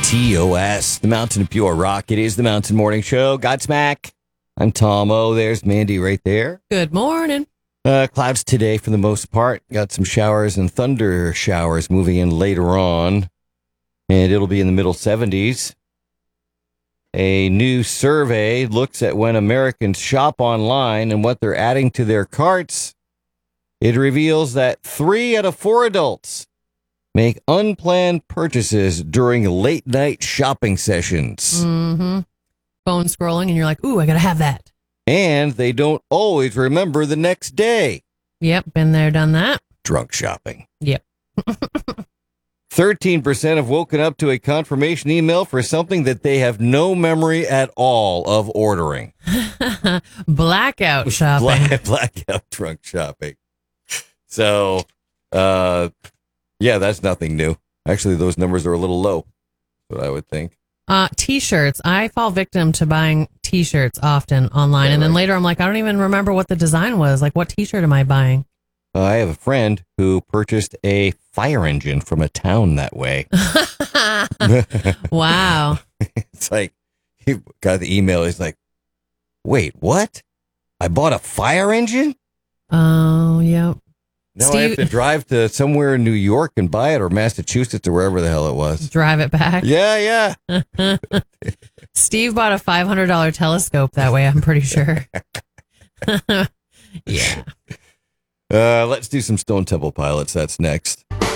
TOS, the Mountain of Pure Rock. It is the Mountain Morning Show. Godsmack. I'm Tom O. There's Mandy right there. Good morning. Clouds today for the most part. Got some showers and thunder showers moving in later on. And it'll be in the middle 70s. A new survey looks at when Americans shop online and what they're adding to their carts. It reveals that 3 out of 4 adults make unplanned purchases during late night shopping sessions. Mm-hmm. Phone scrolling and you're like, ooh, I got to have that. And they don't always remember the next day. Yep, been there, done that. Drunk shopping. Yep. 13% have woken up to a confirmation email for something that they have no memory at all of ordering. Blackout shopping. Blackout drunk shopping. So, yeah, that's nothing new. Actually, those numbers are a little low, what I would think. T-shirts. I fall victim to buying T-shirts often online. Yeah, and then right. later I'm like, I don't even remember what the design was. Like, what T-shirt am I buying? I have a friend who purchased a fire engine from a town that way. Wow. It's like, he got the email. He's like, wait, what? I bought a fire engine? Oh, yep. Now I have to drive to somewhere in New York and buy it, or Massachusetts, or wherever the hell it was. Drive it back. Yeah. Steve bought a $500 telescope that way, I'm pretty sure. Yeah. Let's do some Stone Temple Pilots. That's next.